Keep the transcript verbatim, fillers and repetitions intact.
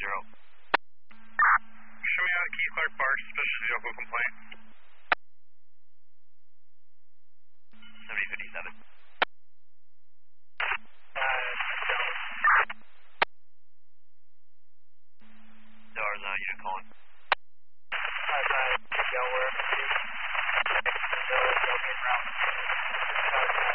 zero. Show me out Keith Clark Park, suspicious vehicle complaint. seventy fifty-seven. Stars, uh, unit calling. Five five, Delaware. Delaware, Delaware, Delaware,